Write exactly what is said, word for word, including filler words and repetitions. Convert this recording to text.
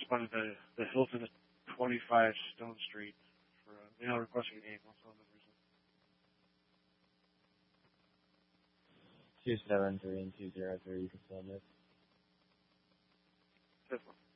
responded to the Hilton at twenty-five Stone Street for a mail requesting a game. What's the number? Two seven three and two zero three. You can send it. Fifth one.